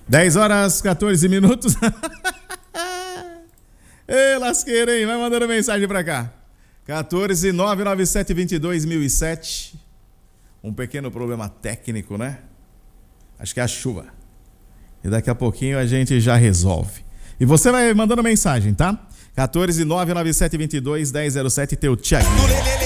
10 horas, 14 minutos. Ei, lasqueira, hein? Vai mandando mensagem pra cá. 14.997.22.007. Um pequeno problema técnico, né? Acho que é a chuva. E daqui a pouquinho a gente já resolve. E você vai mandando mensagem, tá? 14.997.22.1007, teu Thiaguinho.